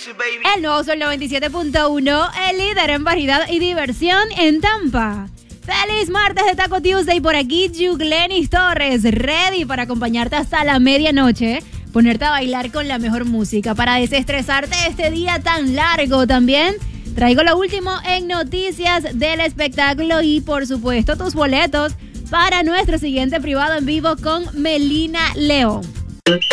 El nuevo Sol 97.1, el líder en variedad y diversión en Tampa. Feliz martes de Taco Tuesday, por aquí Yuglenis Torres, ready para acompañarte hasta la medianoche, ponerte a bailar con la mejor música para desestresarte este día tan largo. También traigo lo último en noticias del espectáculo y por supuesto tus boletos para nuestro siguiente privado en vivo con Melina León.